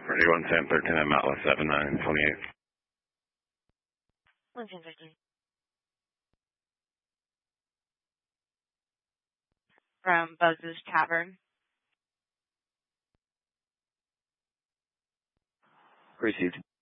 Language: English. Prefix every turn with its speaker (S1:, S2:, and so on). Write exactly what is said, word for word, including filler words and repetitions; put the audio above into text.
S1: Forty-one ten thirteen at Mount seven nine twenty eight.
S2: One ten thirteen. From Buzz's Tavern.
S3: Received.